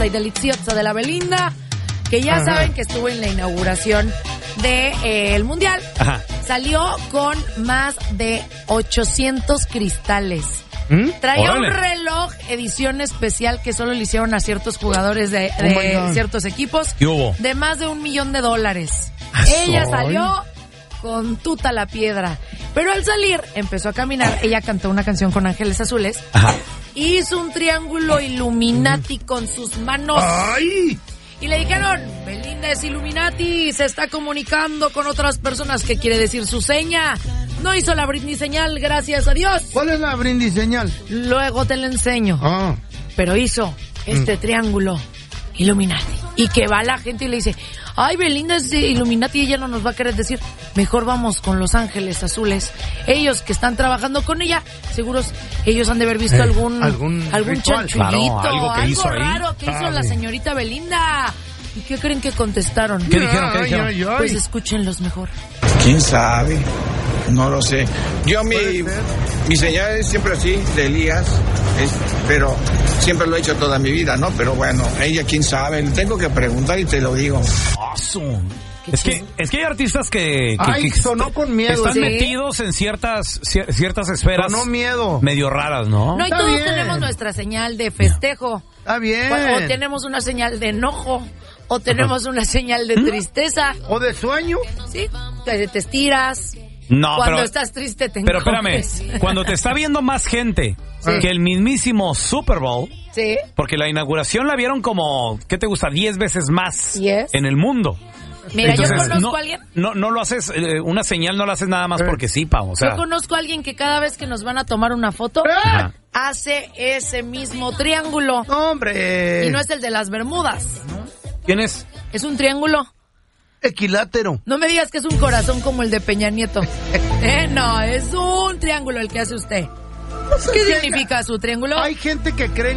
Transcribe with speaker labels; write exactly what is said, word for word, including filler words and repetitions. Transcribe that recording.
Speaker 1: y deliciosa de la Belinda, que ya Ajá. saben que estuvo en la inauguración del de, eh, Mundial. Ajá. Salió con más de ochocientos cristales. ¿Mm? Traía Órale. un reloj edición especial que solo le hicieron a ciertos jugadores de, de oh ciertos equipos. ¿Qué hubo? De más de un millón de dólares. Ella salió con tuta la piedra. Pero al salir, empezó a caminar. Ella cantó una canción con Ángeles Azules. Ajá. Hizo un triángulo Illuminati mm. con sus manos. ¡Ay! Y le dijeron, Belinda es Illuminati, se está comunicando con otras personas. ¿Qué quiere decir su seña? No hizo la brindis señal, gracias a Dios.
Speaker 2: ¿Cuál es la brindis señal?
Speaker 1: Luego te la enseño. Ah. Pero hizo este mm. triángulo Illuminati. Y que va la gente y le dice, ay, Belinda es Illuminati y ella no nos va a querer decir. Mejor vamos con Los Ángeles Azules. Ellos que están trabajando con ella, seguros ellos han de haber visto eh, algún algún, algún chanchullito, claro, algo, que algo hizo raro ahí. que hizo ah, la señorita Belinda. ¿Y qué creen que contestaron?
Speaker 3: ¿Qué dijeron? ¿Qué dijeron?
Speaker 1: Ay, ay, ay. Pues escúchenlos mejor.
Speaker 4: ¿Quién sabe? No lo sé. Yo mi, mi señal es siempre así, de Elías, es, pero siempre lo he hecho toda mi vida, ¿no? Pero bueno, ella quién sabe, le tengo que preguntar y te lo digo.
Speaker 3: Awesome. Es que, es que hay artistas que, que,
Speaker 2: Ay,
Speaker 3: que
Speaker 2: sonó con miedo,
Speaker 3: están
Speaker 2: ¿sí?
Speaker 3: metidos en ciertas ciertas esferas
Speaker 2: sonó miedo.
Speaker 3: medio raras, ¿no?
Speaker 1: No, y todos bien. tenemos nuestra señal de festejo.
Speaker 2: Está bien.
Speaker 1: O, o tenemos una señal de enojo. O tenemos una señal de tristeza.
Speaker 2: ¿O de sueño?
Speaker 1: Sí, te, te estiras.
Speaker 3: No,
Speaker 1: Cuando
Speaker 3: pero,
Speaker 1: estás triste te
Speaker 3: Pero
Speaker 1: encoges.
Speaker 3: espérame, cuando te está viendo más gente sí. que el mismísimo Super Bowl,
Speaker 1: sí.
Speaker 3: porque la inauguración la vieron como, ¿qué te gusta? diez veces más
Speaker 1: yes.
Speaker 3: en el mundo.
Speaker 1: Mira, Entonces, yo conozco
Speaker 3: no,
Speaker 1: a alguien...
Speaker 3: No, no lo haces, eh, una señal no la haces nada más porque sí, Pau. O sea,
Speaker 1: yo conozco a alguien que cada vez que nos van a tomar una foto, Ajá. hace ese mismo triángulo.
Speaker 2: ¡Hombre!
Speaker 1: Y no es el de las Bermudas.
Speaker 3: ¿Quién es?
Speaker 1: Es un triángulo.
Speaker 2: Equilátero.
Speaker 1: No me digas que es un corazón como el de Peña Nieto. eh, no, es un triángulo el que hace usted. ¿Qué significa su triángulo?
Speaker 2: Hay gente que cree